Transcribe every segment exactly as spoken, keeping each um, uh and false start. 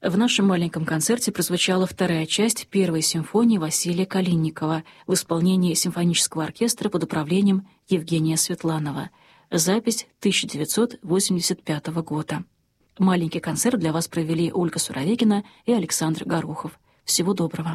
В нашем маленьком концерте прозвучала вторая часть первой симфонии Василия Калинникова в исполнении симфонического оркестра под управлением Евгения Светланова. Запись тысяча девятьсот восемьдесят пятого года. Маленький концерт для вас провели Ольга Суровикина и Александр Горохов. Всего доброго.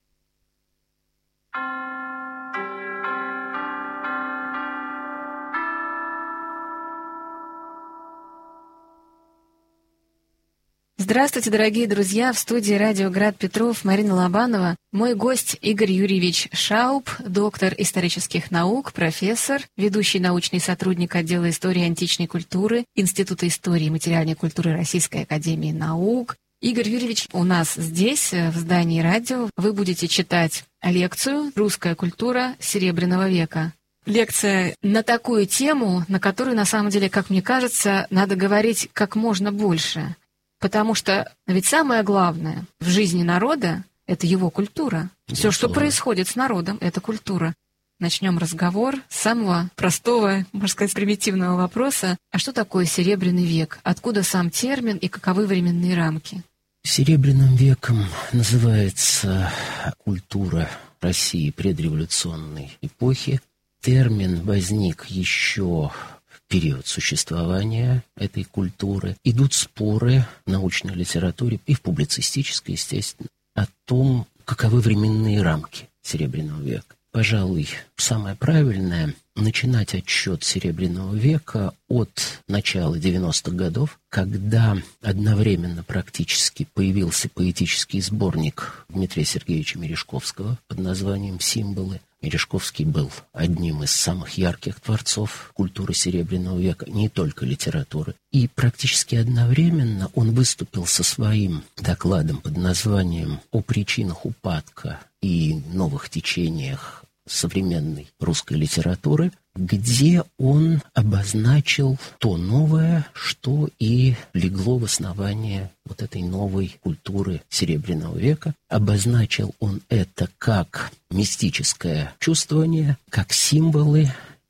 Здравствуйте, дорогие друзья! В студии радио «Град Петров» Марина Лобанова. Мой гость Игорь Юрьевич Шауб, доктор исторических наук, профессор, ведущий научный сотрудник отдела истории античной культуры Института истории и материальной культуры Российской академии наук. Игорь Юрьевич, у нас здесь, в здании радио, вы будете читать лекцию «Русская культура Серебряного века». Лекция на такую тему, на которую, на самом деле, как мне кажется, надо говорить как можно больше. Потому что ведь самое главное в жизни народа — это его культура. Все, что происходит с народом, — это культура. Начнем разговор с самого простого, можно сказать, примитивного вопроса. А что такое Серебряный век? Откуда сам термин и каковы временные рамки? Серебряным веком называется культура России предреволюционной эпохи. Термин возник еще в период существования этой культуры. Идут споры в научной литературе и в публицистической, естественно, о том, каковы временные рамки Серебряного века. Пожалуй, самое правильное — начинать отсчет Серебряного века от начала девяностых годов, когда одновременно практически появился поэтический сборник Дмитрия Сергеевича Мережковского под названием «Символы». Мережковский был одним из самых ярких творцов культуры Серебряного века, не только литературы. И практически одновременно он выступил со своим докладом под названием «О причинах упадка и новых течениях современной русской литературы», где он обозначил то новое, что и легло в основание вот этой новой культуры Серебряного века. Обозначил он это как мистическое чувствование, как символы,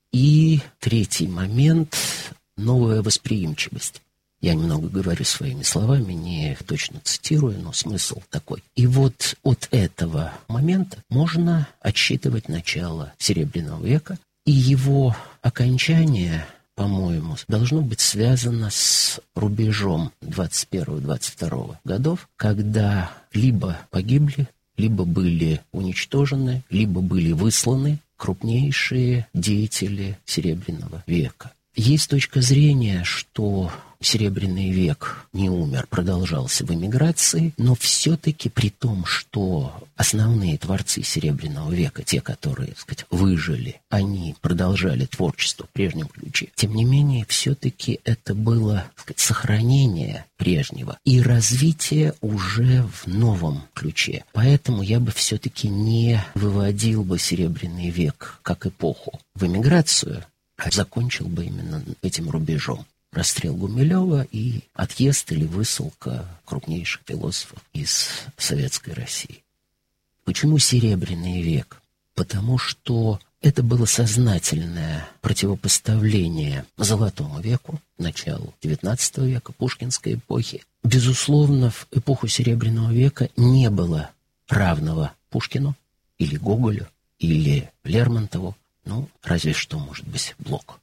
и третий момент — новая восприимчивость. Я немного говорю своими словами, не точно цитирую, но смысл такой. И вот от этого момента можно отсчитывать начало Серебряного века, и его окончание, по-моему, должно быть связано с рубежом двадцать первого — двадцать второго годов, когда либо погибли, либо были уничтожены, либо были высланы крупнейшие деятели Серебряного века. Есть точка зрения, что Серебряный век не умер, продолжался в эмиграции, но все-таки при том, что основные творцы Серебряного века, те, которые, так сказать, выжили, они продолжали творчество в прежнем ключе. Тем не менее, все-таки это было, так сказать, сохранение прежнего и развитие уже в новом ключе. Поэтому я бы все-таки не выводил бы Серебряный век как эпоху в эмиграцию, а закончил бы именно этим рубежом. Расстрел Гумилева и отъезд или высылка крупнейших философов из Советской России. Почему Серебряный век? Потому что это было сознательное противопоставление Золотому веку, началу девятнадцатого века, Пушкинской эпохи. Безусловно, в эпоху Серебряного века не было равного Пушкину или Гоголю или Лермонтову, ну, разве что, может быть, Блоку.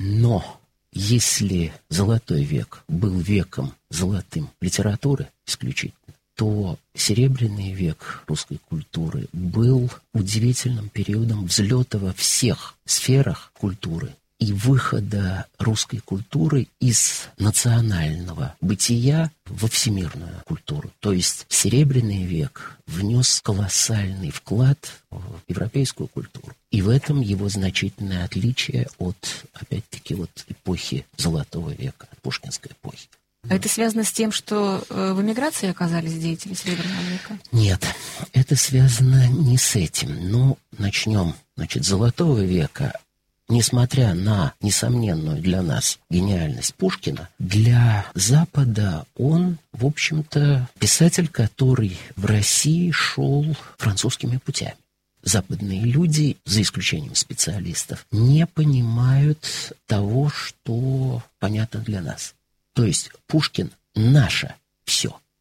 Но если Золотой век был веком золотым литературы исключительно, то Серебряный век русской культуры был удивительным периодом взлета во всех сферах культуры и выхода русской культуры из национального бытия во всемирную культуру. То есть Серебряный век внес колоссальный вклад в европейскую культуру. И в этом его значительное отличие от, опять-таки, вот эпохи Золотого века, от Пушкинской эпохи. А это связано с тем, что в эмиграции оказались деятели Серебряного века? Нет, это связано не с этим. Но начнем, значит, с Золотого века. Несмотря на несомненную для нас гениальность Пушкина, для Запада он, в общем-то, писатель, который в России шел французскими путями. Западные люди, за исключением специалистов, не понимают того, что понятно для нас. То есть Пушкин — наше все.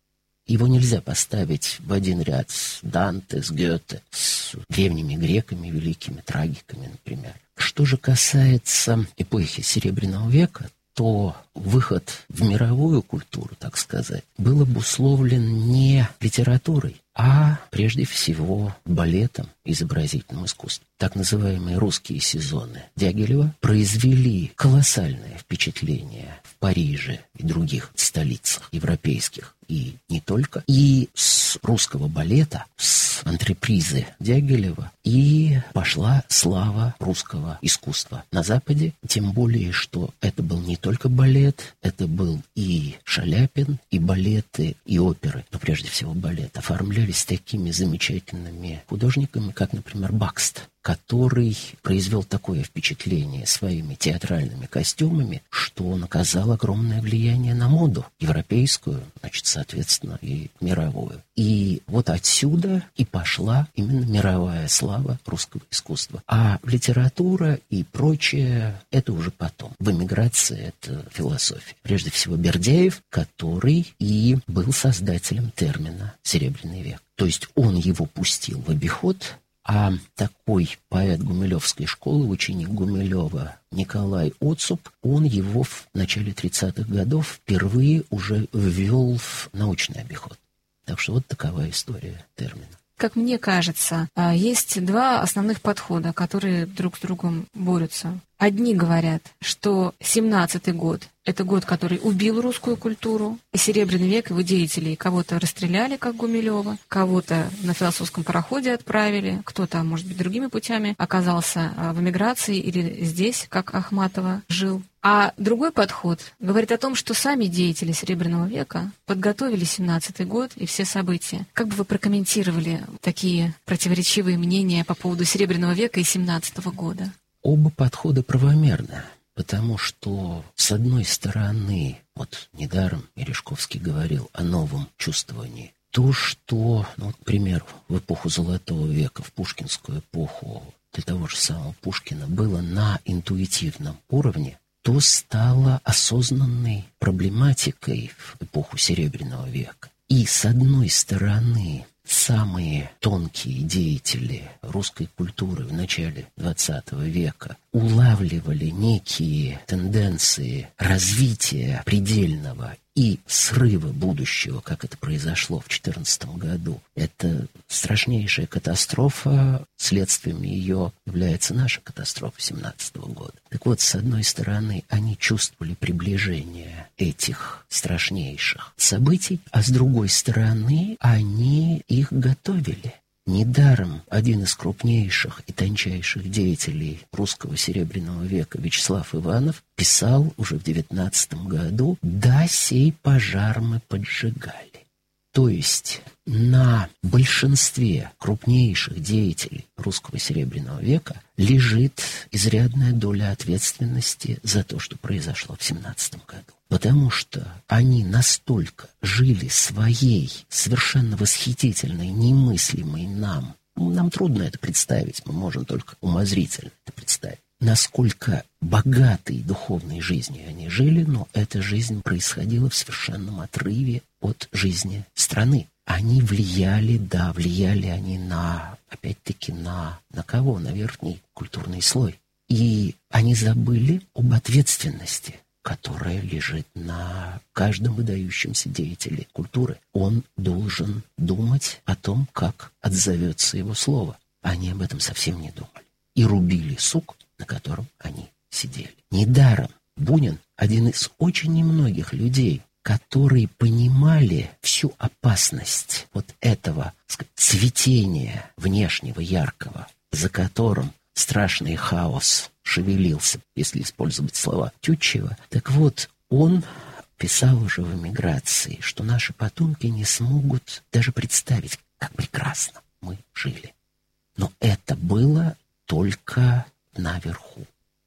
Его нельзя поставить в один ряд с Данте, с Гёте, с древними греками, великими трагиками, например. Что же касается эпохи Серебряного века, то выход в мировую культуру, так сказать, был обусловлен не литературой, а прежде всего балетом, изобразительным искусством. Так называемые русские сезоны Дягилева произвели колоссальное впечатление в Париже и других столицах европейских, и не только. И с русского балета, с антрепризы Дягилева, и пошла слава русского искусства на Западе, тем более, что это был не только балет, это был и Шаляпин, и балеты, и оперы, но прежде всего балет, оформлялись такими замечательными художниками, как, например, Бакст, который произвел такое впечатление своими театральными костюмами, что он оказал огромное влияние на моду европейскую, значит, соответственно, и мировую. И вот отсюда и пошла именно мировая слава русского искусства. А литература и прочее — это уже потом. В эмиграции это философия. Прежде всего Бердяев, который и был создателем термина «Серебряный век». То есть он его пустил в обиход. А такой поэт гумилевской школы, ученик Гумилева Николай Оцуп, он его в начале тридцатых годов впервые уже ввел в научный обиход. Так что вот такова история термина. Как мне кажется, есть два основных подхода, которые друг с другом борются. Одни говорят, что семнадцатый год — это год, который убил русскую культуру, и Серебряный век, его деятелей кого-то расстреляли, как Гумилева, кого-то на философском пароходе отправили, кто-то, может быть, другими путями оказался в эмиграции или здесь, как Ахматова, жил. А другой подход говорит о том, что сами деятели Серебряного века подготовили семнадцатый год и все события. Как бы вы прокомментировали такие противоречивые мнения по поводу Серебряного века и семнадцатого года? Оба подхода правомерны, потому что, с одной стороны, вот недаром Мережковский говорил о новом чувствовании. То, что, ну, к примеру, в эпоху Золотого века, в пушкинскую эпоху, для того же самого Пушкина было на интуитивном уровне, то стало осознанной проблематикой в эпоху Серебряного века. И, с одной стороны, самые тонкие деятели русской культуры в начале двадцатого века улавливали некие тенденции развития предельного и срыва будущего, как это произошло в четырнадцатом году. Это страшнейшая катастрофа, следствием ее является наша катастрофа семнадцатого года. Так вот, с одной стороны, они чувствовали приближение этих страшнейших событий, а с другой стороны, они их готовили. Недаром один из крупнейших и тончайших деятелей русского Серебряного века Вячеслав Иванов писал уже в девятнадцатом году: «Да сей пожар мы поджигали». То есть на большинстве крупнейших деятелей русского Серебряного века лежит изрядная доля ответственности за то, что произошло в семнадцатом году. Потому что они настолько жили своей совершенно восхитительной, немыслимой нам, нам трудно это представить, мы можем только умозрительно это представить, насколько богатой духовной жизнью они жили, но эта жизнь происходила в совершенном отрыве от жизни страны. Они влияли, да, влияли они на, опять-таки, на, на кого? На верхний культурный слой. И они забыли об ответственности, которая лежит на каждом выдающемся деятеле культуры. Он должен думать о том, как отзовется его слово. Они об этом совсем не думали. И рубили сук, на котором они сидели. Недаром Бунин один из очень немногих людей, которые понимали всю опасность вот этого, так сказать, цветения внешнего яркого, за которым страшный хаос шевелился, если использовать слова Тютчева. Так вот, он писал уже в эмиграции, что наши потомки не смогут даже представить, как прекрасно мы жили. Но это было только наверху.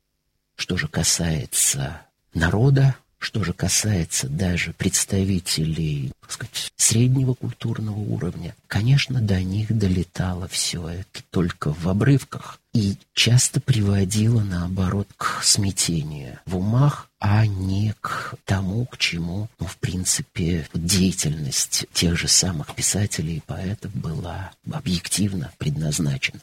Что же касается народа, что же касается даже представителей, так сказать, среднего культурного уровня, конечно, до них долетало все это только в обрывках и часто приводило, наоборот, к смятению в умах а не к тому, к чему, ну, в принципе, деятельность тех же самых писателей и поэтов была объективно предназначена.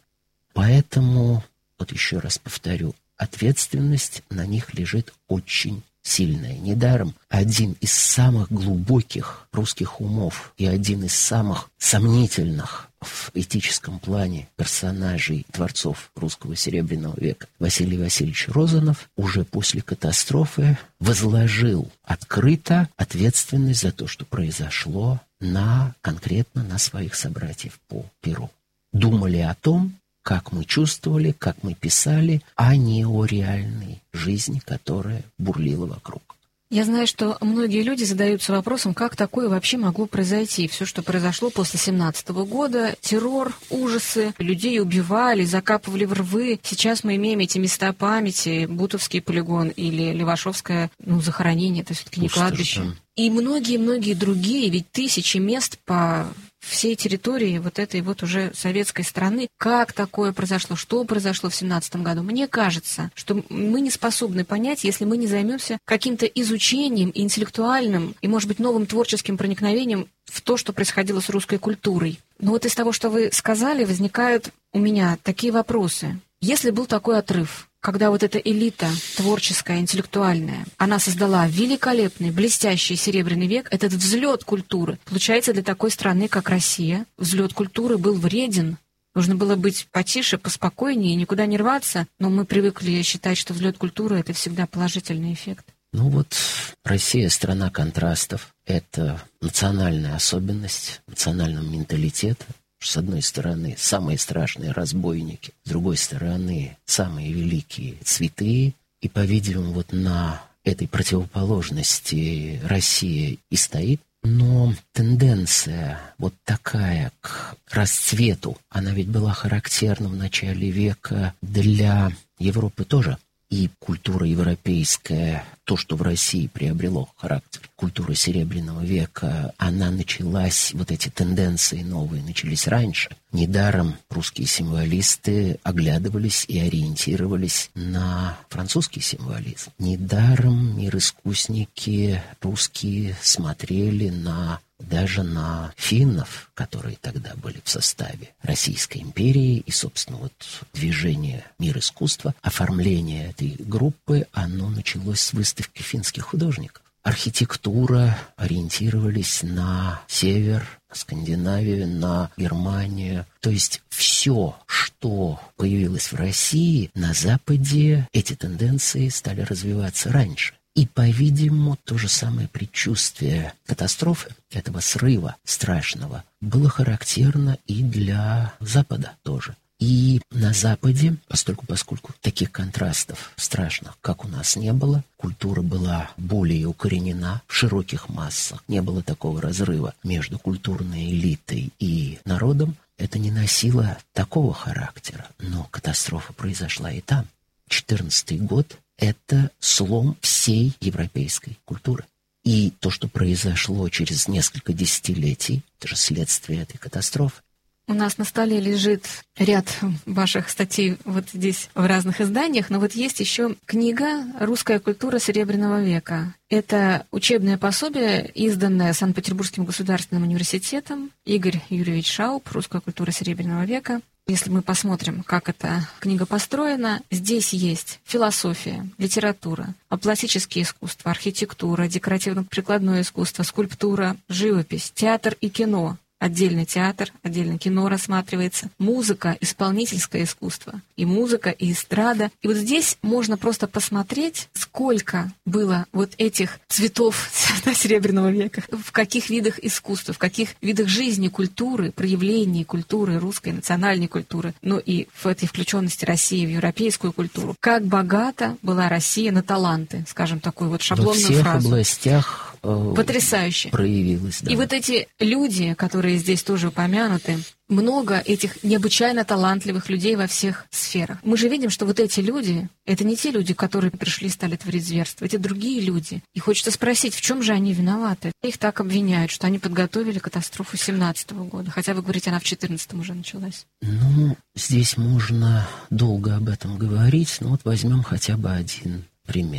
Поэтому, вот еще раз повторю, ответственность на них лежит очень сильная. Недаром один из самых глубоких русских умов и один из самых сомнительных в этическом плане персонажей, творцов русского Серебряного века Василий Васильевич Розанов уже после катастрофы возложил открыто ответственность за то, что произошло, на конкретно на своих собратьев по перу. Думали о том, как мы чувствовали, как мы писали, а не о реальной жизни, которая бурлила вокруг. Я знаю, что многие люди задаются вопросом, как такое вообще могло произойти. Все, что произошло после семнадцатого года, террор, ужасы, людей убивали, закапывали в рвы. Сейчас мы имеем эти места памяти, Бутовский полигон или Левашовское, ну, захоронение, это все-таки не кладбище. И многие-многие другие, ведь тысячи мест по всей территории вот этой вот уже советской страны. Как такое произошло? Что произошло в семнадцатом году? Мне кажется, что мы не способны понять, если мы не займемся каким-то изучением интеллектуальным и, может быть, новым творческим проникновением в то, что происходило с русской культурой. Но вот из того, что вы сказали, возникают у меня такие вопросы. Если был такой отрыв, когда вот эта элита творческая, интеллектуальная, она создала великолепный, блестящий Серебряный век, этот взлет культуры. Получается, для такой страны, как Россия, взлет культуры был вреден. Нужно было быть потише, поспокойнее, никуда не рваться, но мы привыкли считать, что взлет культуры — это всегда положительный эффект. Ну вот, Россия — страна контрастов. Это национальная особенность, национального менталитета. С одной стороны, самые страшные разбойники, с другой стороны, самые великие святые. И, по-видимому, вот на этой противоположности Россия и стоит. Но тенденция вот такая к расцвету, она ведь была характерна в начале века для Европы тоже. И культура европейская, то, что в России приобрело характер культуры Серебряного века, она началась, вот эти тенденции новые начались раньше. Недаром русские символисты оглядывались и ориентировались на французский символизм. Недаром мироискусники русские смотрели на даже на финнов, которые тогда были в составе Российской империи, и, собственно, вот движение «Мир искусства», оформление этой группы, оно началось с выставки финских художников. Архитектура ориентировались на север, на Скандинавию, на Германию. То есть все, что появилось в России, на Западе эти тенденции стали развиваться раньше. И, по-видимому, то же самое предчувствие катастрофы, этого срыва страшного, было характерно и для Запада тоже. И на Западе, поскольку, поскольку таких контрастов страшных, как у нас, не было, культура была более укоренена в широких массах, не было такого разрыва между культурной элитой и народом, это не носило такого характера. Но катастрофа произошла и там. четырнадцатый год — это слом всей европейской культуры. И то, что произошло через несколько десятилетий, это же следствие этой катастрофы. У нас на столе лежит ряд ваших статей вот здесь в разных изданиях, но вот есть еще книга «Русская культура Серебряного века». Это учебное пособие, изданное Санкт-Петербургским государственным университетом. Игорь Юрьевич Шауп «Русская культура Серебряного века». Если мы посмотрим, как эта книга построена, здесь есть философия, литература, пластические искусства, архитектура, декоративно-прикладное искусство, скульптура, живопись, театр и кино. Отдельный театр, отдельно кино рассматривается, музыка, исполнительское искусство, и музыка, и эстрада. И вот здесь можно просто посмотреть, сколько было вот этих цветов Серебряного века, в каких видах искусства, в каких видах жизни, культуры, проявлений культуры, русской национальной культуры, ну и в этой включенности России в европейскую культуру. Как богата была Россия на таланты, скажем, такую вот шаблонную фразу. Во всех областях потрясающе проявилось. Да. И вот эти люди, которые здесь тоже упомянуты, много этих необычайно талантливых людей во всех сферах. Мы же видим, что вот эти люди, это не те люди, которые пришли и стали творить зверство, это другие люди. И хочется спросить, в чем же они виноваты? Их так обвиняют, что они подготовили катастрофу семнадцатого года, хотя вы говорите, она в четырнадцатом уже началась. Ну, здесь можно долго об этом говорить, но вот возьмем хотя бы один пример.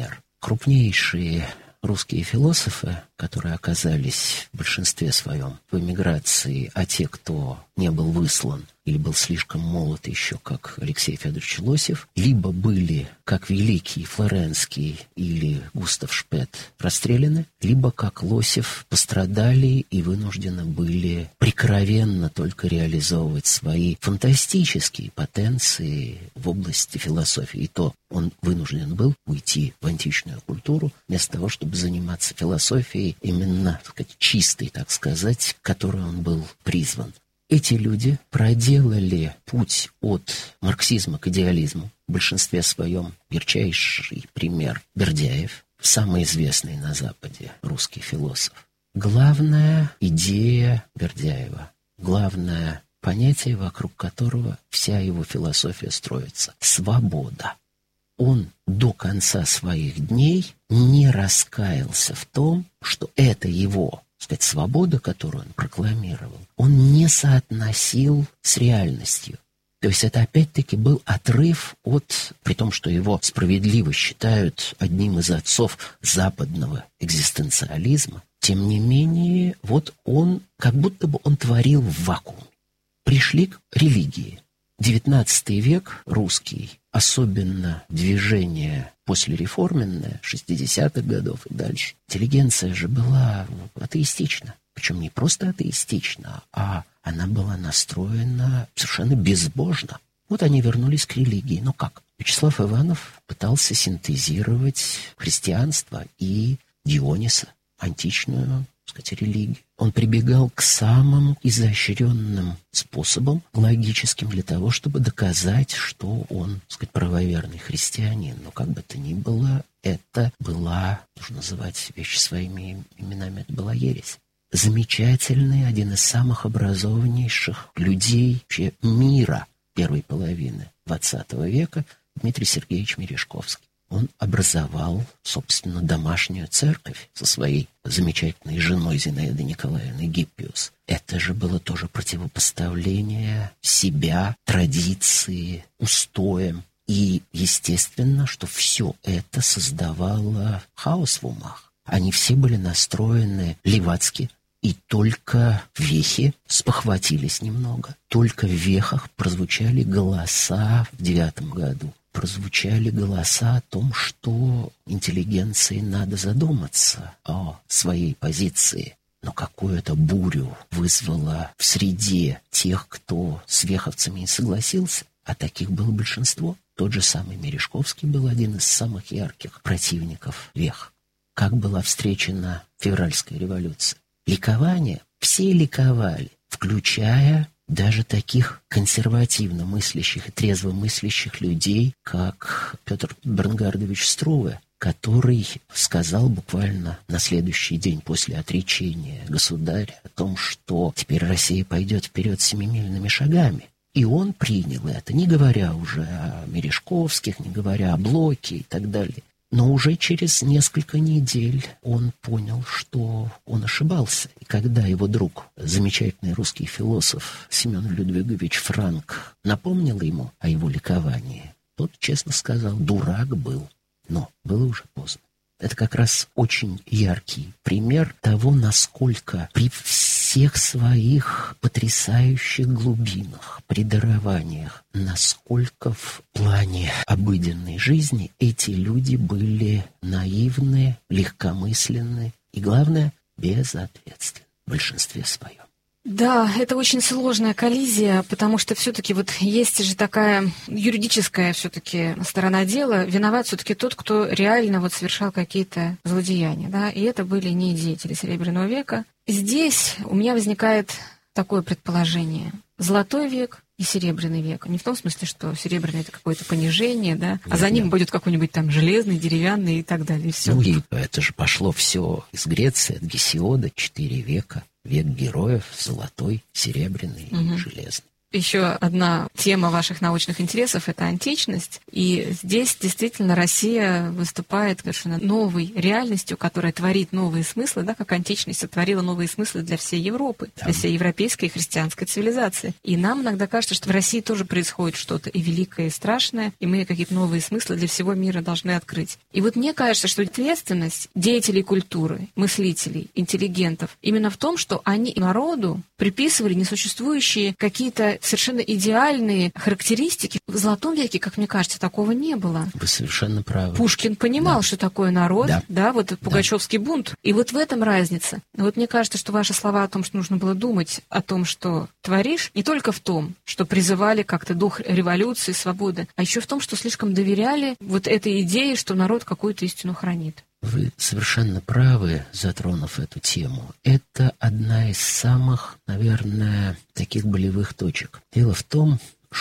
Крупнейшие русские философы, которые оказались в большинстве своем в эмиграции, а те, кто не был выслан или был слишком молод еще, как Алексей Федорович Лосев, либо были, как Великий Флоренский или Густав Шпет, расстреляны, либо, как Лосев, пострадали и вынуждены были прикровенно только реализовывать свои фантастические потенции в области философии. И то он вынужден был уйти в античную культуру, вместо того, чтобы заниматься философией именно, так сказать, чистой, так сказать, к которой он был призван. Эти люди проделали путь от марксизма к идеализму. В большинстве своем ярчайший пример Бердяев, самый известный на Западе русский философ. Главная идея Бердяева, главное понятие, вокруг которого вся его философия строится — свобода. Он до конца своих дней не раскаялся в том, что это его, так сказать, свобода, которую он прокламировал, он не соотносил с реальностью. То есть это опять-таки был отрыв от, при том, что его справедливо считают одним из отцов западного экзистенциализма, тем не менее, вот он, как будто бы он творил в вакууме. Пришли к религии. девятнадцатый век русский, особенно движение послереформенное, шестидесятых годов и дальше, интеллигенция же была атеистична. Причем не просто атеистична, а она была настроена совершенно безбожно. Вот они вернулись к религии. Но как? Вячеслав Иванов пытался синтезировать христианство и Диониса, античную, так сказать, религию. Он прибегал к самым изощренным способам, логическим, для того, чтобы доказать, что он, так сказать, правоверный христианин. Но как бы то ни было, это была, нужно называть вещи своими именами, это была ересь. Замечательный, один из самых образованнейших людей вообще мира первой половины двадцатого века Дмитрий Сергеевич Мережковский. Он образовал, собственно, домашнюю церковь со своей замечательной женой Зинаидой Николаевной Гиппиус. Это же было тоже противопоставление себя, традиции, устоям. И естественно, что все это создавало хаос в умах. Они все были настроены левацки, и только вехи спохватились немного. Только в вехах прозвучали голоса в девятом году. Прозвучали голоса о том, что интеллигенции надо задуматься о своей позиции. Но какую-то бурю вызвало в среде тех, кто с веховцами не согласился, а таких было большинство. Тот же самый Мережковский был один из самых ярких противников вех. Как была встречена февральская революция? Ликование. Все ликовали, включая даже таких консервативно мыслящих и трезво мыслящих людей, как Петр Бернгардович Струве, который сказал буквально на следующий день после отречения государя о том, что теперь Россия пойдет вперед семимильными шагами. И он принял это, не говоря уже о Мережковских, не говоря о Блоке и так далее. Но уже через несколько недель он понял, что он ошибался. И когда его друг, замечательный русский философ Семен Людвигович Франк, напомнил ему о его ликовании, тот честно сказал: дурак был. Но было уже поздно. Это как раз очень яркий пример того, насколько при всех своих потрясающих глубинах, при дарованиях, насколько в плане обыденной жизни эти люди были наивны, легкомысленны и, главное, безответственны в большинстве своем. Да, это очень сложная коллизия, потому что все-таки вот есть же такая юридическая все-таки сторона дела. Виноват все-таки тот, кто реально вот совершал какие-то злодеяния, да, и это были не деятели Серебряного века. Здесь у меня возникает такое предположение: Золотой век и Серебряный век. Не в том смысле, что Серебряный — это какое-то понижение, да, а за ним будет какой-нибудь там железный, деревянный и так далее. И все. Ну и это же пошло все из Греции, от Гесиода, четыре века. Век героев, золотой, серебряный, угу. и железный. еще одна тема ваших научных интересов — это античность. И здесь действительно Россия выступает совершенно новой реальностью, которая творит новые смыслы, да, как античность сотворила новые смыслы для всей Европы, да. для всей европейской и христианской цивилизации. И нам иногда кажется, что в России тоже происходит что-то и великое, и страшное, и мы какие-то новые смыслы для всего мира должны открыть. И вот мне кажется, что ответственность деятелей культуры, мыслителей, интеллигентов именно в том, что они народу приписывали несуществующие какие-то совершенно идеальные характеристики. В Золотом веке, как мне кажется, такого не было. Вы совершенно правы. Пушкин понимал, да. что такое народ, да, да вот этот Пугачевский да. бунт. И вот в этом разница. Вот мне кажется, что ваши слова о том, что нужно было думать о том, что творишь, не только в том, что призывали как-то дух революции, свободы, а еще в том, что слишком доверяли вот этой идее, что народ какую-то истину хранит. Вы совершенно правы, затронув эту тему. Это одна из самых, наверное, таких болевых точек. Дело в том,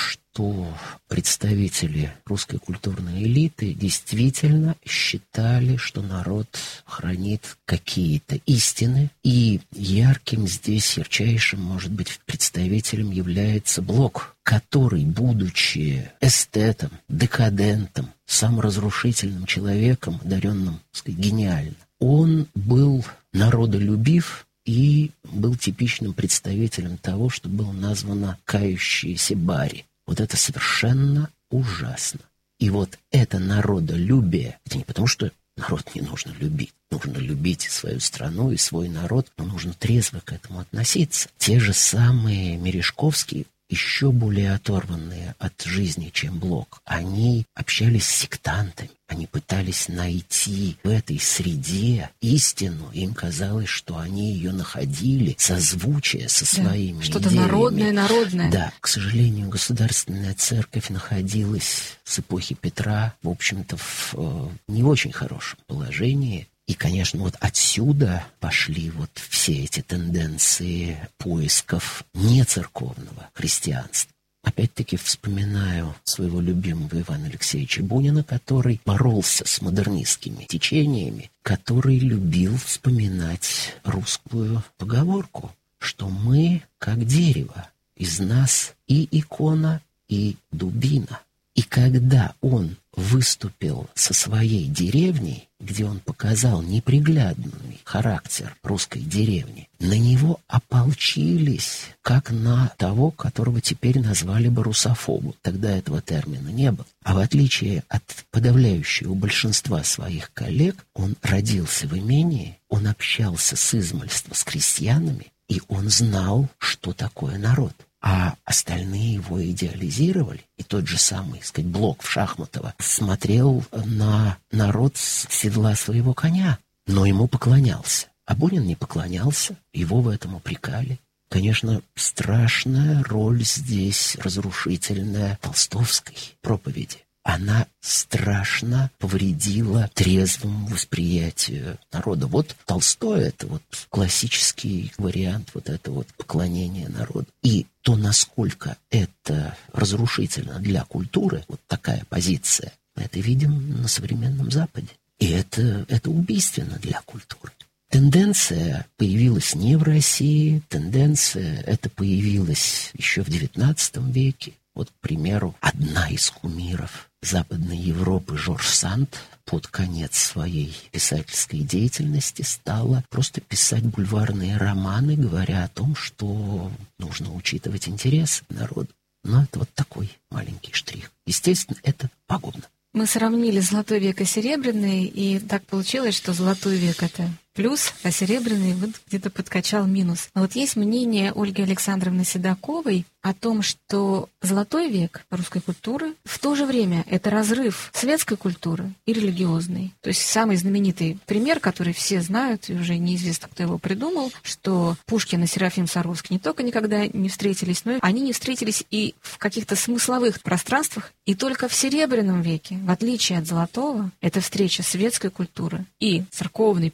что представители русской культурной элиты действительно считали, что народ хранит какие-то истины, и ярким здесь, ярчайшим, может быть, представителем является Блок, который, будучи эстетом, декадентом, саморазрушительным человеком, одаренным, так сказать, гениально, он был народолюбив и был типичным представителем того, что было названо «кающиеся бари». Вот это совершенно ужасно. И вот это народолюбие, это не потому, что народ не нужно любить. Нужно любить свою страну и свой народ, но нужно трезво к этому относиться. Те же самые Мережковские, еще более оторванные от жизни, чем Блок, они общались с сектантами, они пытались найти в этой среде истину, им казалось, что они ее находили, созвучие со своими да, что-то идеями. народное, народное. Да, к сожалению, государственная церковь находилась с эпохи Петра, в общем-то, в э, не очень хорошем положении. И, конечно, вот отсюда пошли вот все эти тенденции поисков нецерковного христианства. Опять-таки вспоминаю своего любимого Ивана Алексеевича Бунина, который боролся с модернистскими течениями, который любил вспоминать русскую поговорку, что мы как дерево, из нас и икона, и дубина. И когда он выступил со своей деревней, где он показал неприглядный характер русской деревни, на него ополчились, как на того, которого теперь назвали бы русофобом. Тогда этого термина не было. А в отличие от подавляющего большинства своих коллег, он родился в имении, он общался с измольства с крестьянами, и он знал, что такое народ. А остальные его идеализировали. И тот же самый, так сказать, Блок в Шахматово смотрел на народ с седла своего коня, но ему поклонялся. А Бунин не поклонялся, его в этом упрекали. Конечно, страшная роль здесь разрушительная толстовской проповеди. Она страшно повредила трезвому восприятию народа. Вот Толстой — это вот классический вариант вот этого вот поклонения народу. И то, насколько это разрушительно для культуры, вот такая позиция, мы это видим на современном Западе. И это, это убийственно для культуры. Тенденция появилась не в России, тенденция эта появилась еще в девятнадцатом веке. Вот, к примеру, одна из кумиров Западной Европы, Жорж Санд, под конец своей писательской деятельности стала просто писать бульварные романы, говоря о том, что нужно учитывать интересы народа. Но это вот такой маленький штрих. Естественно, это пагубно. Мы сравнили Золотой век и Серебряный, и так получилось, что Золотой век — это плюс, а Серебряный вот где-то подкачал минус. Но вот есть мнение Ольги Александровны Седоковой о том, что Золотой век русской культуры в то же время это разрыв светской культуры и религиозной. То есть самый знаменитый пример, который все знают, и уже неизвестно, кто его придумал, что Пушкин и Серафим Саровский не только никогда не встретились, но они не встретились и в каких-то смысловых пространствах. И только в Серебряном веке, в отличие от Золотого, эта встреча светской культуры и церковной, православной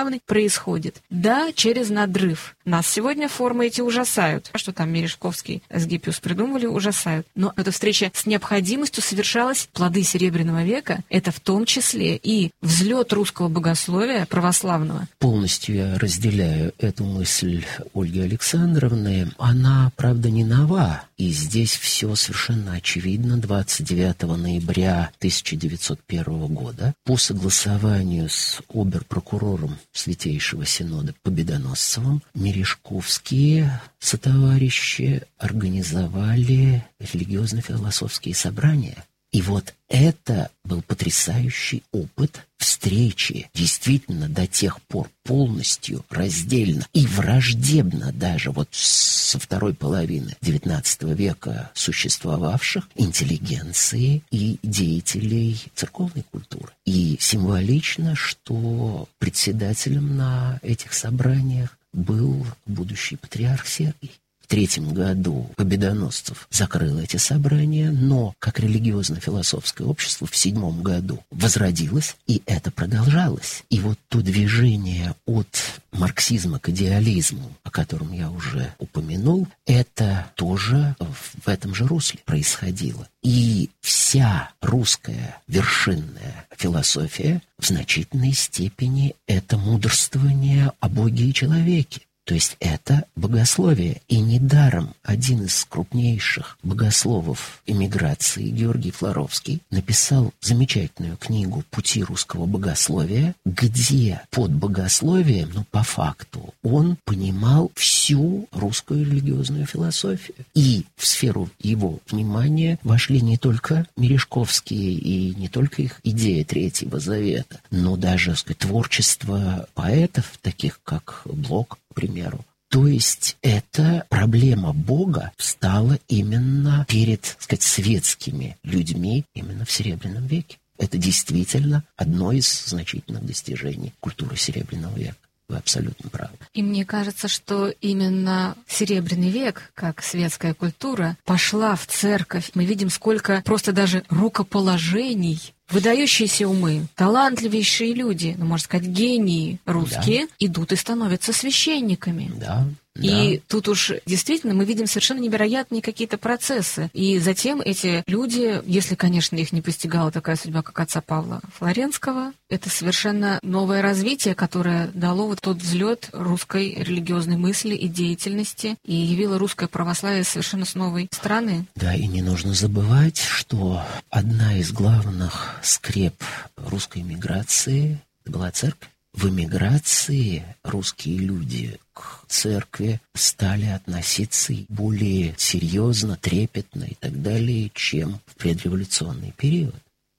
православный происходит. Да, через надрыв. Нас сегодня формы эти ужасают. Что там Мережковский с Гиппиус придумали, ужасают. Но эта встреча с необходимостью совершалась. Плоды Серебряного века — это в том числе и взлет русского богословия православного. Полностью я разделяю эту мысль Ольги Александровны. Она, правда, не нова. И здесь все совершенно очевидно. двадцать девятого ноября тысяча девятьсот первого года по согласованию с обер-прокурором Святейшего Синода Победоносцевым Мережковские сотоварищи организовали религиозно-философские собрания. И вот это был потрясающий опыт встречи, действительно до тех пор полностью, раздельно и враждебно даже вот со второй половины девятнадцатого века существовавших интеллигенции и деятелей церковной культуры. И символично, что председателем на этих собраниях был будущий патриарх Сергий. В третьем году Победоносцев закрыл эти собрания, но как религиозно-философское общество в седьмом году возродилось, и это продолжалось. И вот то движение от марксизма к идеализму, о котором я уже упомянул, это тоже в этом же русле происходило. И вся русская вершинная философия в значительной степени это мудрствование о Боге и человеке. То есть это богословие. И недаром один из крупнейших богословов эмиграции, Георгий Флоровский, написал замечательную книгу «Пути русского богословия», где под богословием, ну, по факту, он понимал всю русскую религиозную философию. И в сферу его внимания вошли не только Мережковские и не только их идея Третьего Завета, но даже, так сказать, творчество поэтов, таких как Блок, к примеру. То есть эта проблема Бога встала именно перед, так сказать, светскими людьми именно в Серебряном веке. Это действительно одно из значительных достижений культуры Серебряного века. Вы абсолютно правы. И мне кажется, что именно Серебряный век, как светская культура, пошла в церковь. Мы видим, сколько просто даже рукоположений. Выдающиеся умы, талантливейшие люди, ну, можно сказать, гении русские, да, идут и становятся священниками. Да. И да. тут уж действительно мы видим совершенно невероятные какие-то процессы. И затем эти люди, если, конечно, их не постигала такая судьба, как отца Павла Флоренского, это совершенно новое развитие, которое дало вот тот взлет русской религиозной мысли и деятельности, и явило русское православие совершенно с новой стороны. Да, и не нужно забывать, что одна из главных скреп русской эмиграции была церковь. В эмиграции русские люди к церкви стали относиться более серьезно, трепетно и так далее, чем в предреволюционный период.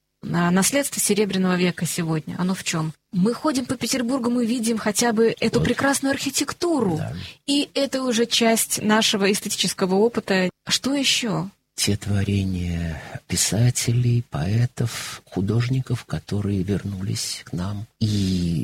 А наследство Серебряного века сегодня, оно в чем? Мы ходим по Петербургу, мы видим хотя бы эту вот. прекрасную архитектуру, да. И это уже часть нашего эстетического опыта. Что еще? Те творения писателей, поэтов, художников, которые вернулись к нам. И